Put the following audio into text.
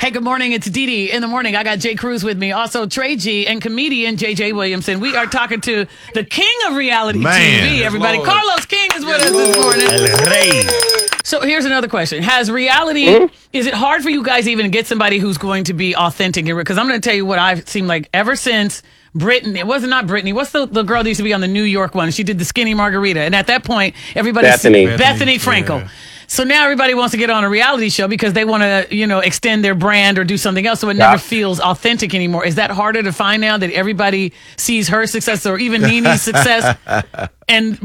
Hey, good morning. It's Dee Dee in the morning. I got Jay Cruz with me. Also, Trey G and comedian JJ Williamson. We are talking to the king of reality TV, everybody. Lord. Carlos King is with us this morning. El Rey. So here's another question. Has reality, is it hard for you guys even to get somebody who's going to be authentic? Because I'm going to tell you what I've seen like ever since Brittany. It wasn't not Brittany. What's the girl that used to be on the New York one? She did the skinny margarita. And at that point, everybody's Bethany Frankel. Yeah. So now everybody wants to get on a reality show because they want to, extend their brand or do something else. So it never feels authentic anymore. Is that harder to find now that everybody sees her success or even Nene's success? And